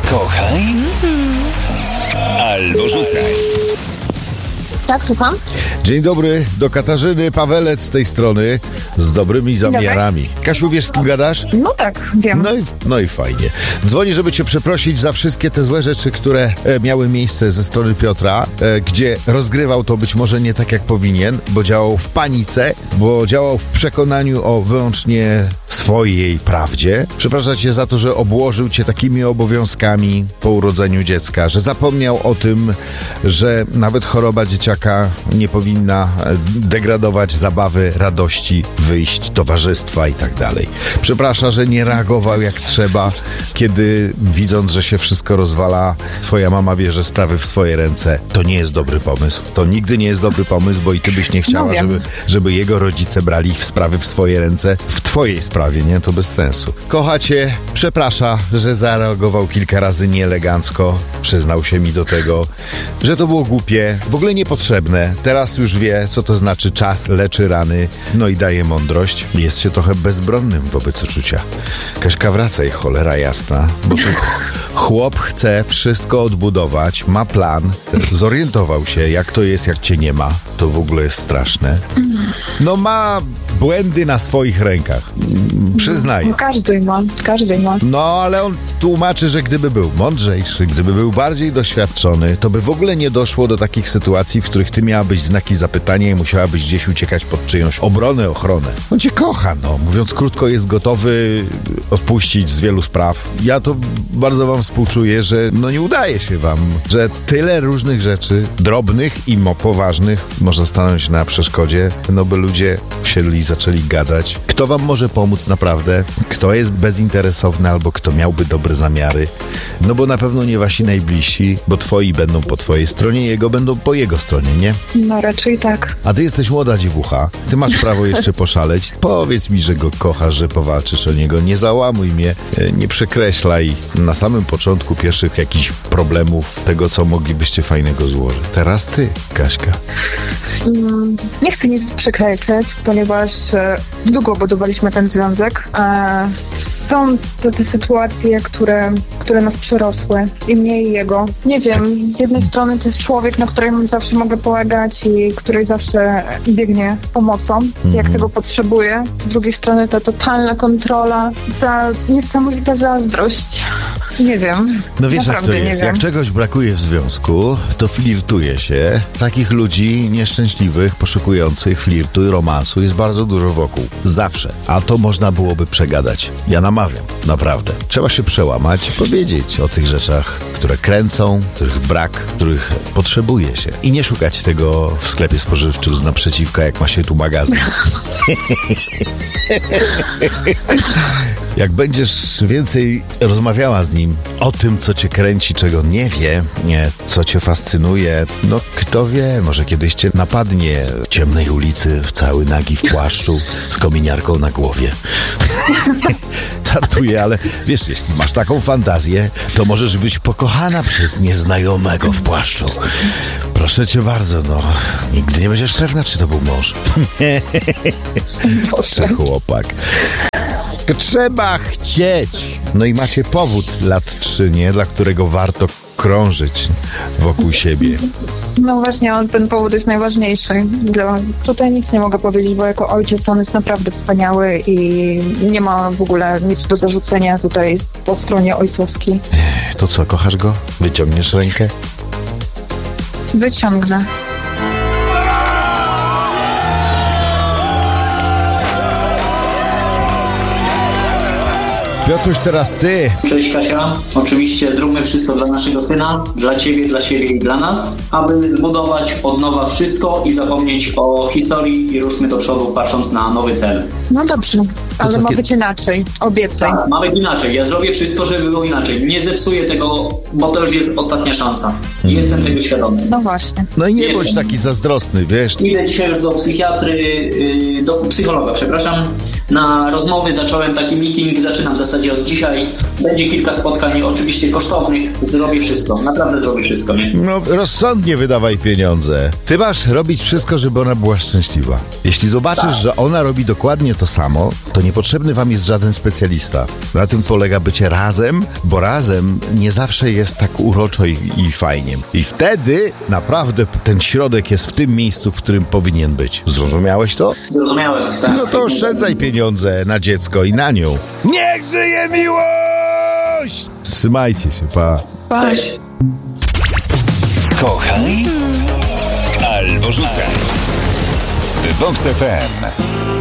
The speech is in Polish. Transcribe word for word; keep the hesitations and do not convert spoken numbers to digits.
Kochaj albo rzucaj. Tak, słucham? Dzień dobry, do Katarzyny Pawelec z tej strony, z dobrymi zamiarami. Kasiu, wiesz, z kim gadasz? No tak, wiem. No i, no i fajnie. Dzwonię, żeby cię przeprosić za wszystkie te złe rzeczy, które e, miały miejsce ze strony Piotra, e, gdzie rozgrywał to być może nie tak jak powinien, bo działał w panice, bo działał w przekonaniu o wyłącznie swojej prawdzie. Przepraszam cię za to, że obłożył cię takimi obowiązkami po urodzeniu dziecka, że zapomniał o tym, że nawet choroba dzieciaka nie powinna degradować zabawy, radości, wyjść, towarzystwa i tak dalej. Przepraszam, że nie reagował jak trzeba, kiedy widząc, że się wszystko rozwala, twoja mama bierze sprawy w swoje ręce. To nie jest dobry pomysł. To nigdy nie jest dobry pomysł, bo i ty byś nie chciała, No żeby, żeby jego rodzice brali sprawy w swoje ręce w twojej sprawie, nie? To bez sensu. Kocha cię, przeprasza, że zareagował kilka razy nieelegancko, przyznał się mi do tego, że to było głupie, w ogóle niepotrzebne. Teraz już wie, co to znaczy czas leczy rany, no i daje mądrość. Jest się trochę bezbronnym wobec uczucia. Kaśka, wracaj, cholera jasna, bo tu chłop chce wszystko odbudować, ma plan, zorientował się, jak to jest, jak cię nie ma. To w ogóle jest straszne. No ma błędy na swoich rękach. Przyznaję. No, każdy ma, każdy ma. No, ale on tłumaczy, że gdyby był mądrzejszy, gdyby był bardziej doświadczony, to by w ogóle nie doszło do takich sytuacji, w których ty miałabyś znaki zapytania i musiałabyś gdzieś uciekać pod czyjąś obronę, ochronę. On cię kocha, no. Mówiąc krótko, jest gotowy odpuścić z wielu spraw. Ja to bardzo wam współczuję, że no nie udaje się wam, że tyle różnych rzeczy, drobnych i mo poważnych, można stanąć na przeszkodzie, no by ludzie siedli i zaczęli gadać. Kto wam może pomóc naprawdę? Kto jest bezinteresowny albo kto miałby dobre zamiary? No bo na pewno nie wasi najbliżsi, bo twoi będą po twojej stronie, jego będą po jego stronie, nie? No raczej tak. A ty jesteś młoda dziewucha, ty masz prawo jeszcze poszaleć. Powiedz mi, że go kochasz, że powalczysz o niego. Nie załamuj mnie, nie przekreślaj na samym początku pierwszych jakichś problemów tego, co moglibyście fajnego złożyć. Teraz ty, Kaśka. Mm, nie chcę nic przekreślać, ponieważ e, długo budowaliśmy ten związek. E, są te, te sytuacje, które, które nas przerosły. I mnie i jego. Nie wiem, z jednej strony to jest człowiek, na którym zawsze mogę polegać i który zawsze biegnie pomocą, mm-hmm. jak tego potrzebuje. Z drugiej strony ta totalna kontrola, ta niesamowita zazdrość. Nie wiem. No wiesz, Naprawdę jak to jest. Jak czegoś brakuje w związku, to flirtuje się. Takich ludzi nieszczęśliwych, poszukujących flirtu i romansu jest bardzo dużo wokół. Zawsze. A to można byłoby przegadać. Ja namawiam. Naprawdę. Trzeba się przełamać, powiedzieć o tych rzeczach, które kręcą, których brak, których potrzebuje się. I nie szukać tego w sklepie spożywczym z naprzeciwka, jak ma się tu magazyn. Jak będziesz więcej rozmawiała z nim o tym, co cię kręci, czego nie wie, nie, co cię fascynuje, no kto wie, może kiedyś cię napadnie w ciemnej ulicy, w cały nagi w płaszczu, z kominiarką na głowie. Żartuję, ale wiesz, jeśli masz taką fantazję, to możesz być pokochana przez nieznajomego w płaszczu. Proszę cię bardzo, no, nigdy nie będziesz pewna, czy to był mąż. Boże. Chłopak. Trzeba chcieć. No i macie powód lat trzy, nie? Dla którego warto krążyć wokół siebie. No właśnie, on, ten powód jest najważniejszy. Dla, tutaj nic nie mogę powiedzieć, bo jako ojciec on jest naprawdę wspaniały i nie ma w ogóle nic do zarzucenia tutaj po stronie ojcowskiej. To co, kochasz go? Wyciągniesz rękę? Wyciągnę. Piotruś, teraz ty. Cześć Kasia, oczywiście zróbmy wszystko dla naszego syna, dla ciebie, dla siebie i dla nas, aby zbudować od nowa wszystko i zapomnieć o historii i ruszmy do przodu, patrząc na nowy cel. No dobrze, ale co, ma kiedy... być inaczej, obiecaj. Tak, ma być inaczej, ja zrobię wszystko, żeby było inaczej, nie zepsuję tego, bo to już jest ostatnia szansa i jestem tego świadomy. No właśnie. No i nie Jestem. bądź taki zazdrosny, wiesz. Idę dzisiaj już do psychiatry, yy, do psychologa, przepraszam, na rozmowy, zacząłem taki meeting, zaczynam w zasadzie od dzisiaj, będzie kilka spotkań, oczywiście kosztownych, zrobię wszystko, naprawdę zrobię wszystko, nie? No, rozsądnie wydawaj pieniądze. Ty masz robić wszystko, żeby ona była szczęśliwa. Jeśli zobaczysz, tak. że ona robi dokładnie to samo, to nie Niepotrzebny wam jest żaden specjalista. Na tym polega bycie razem, bo razem nie zawsze jest tak uroczo i, i fajnie. I wtedy naprawdę ten środek jest w tym miejscu, w którym powinien być. Zrozumiałeś to? Zrozumiałem, tak. No to oszczędzaj pieniądze na dziecko i na nią. Niech żyje miłość! Trzymajcie się, pa. Cześć. Kochaj albo rzucaj. Vox F M.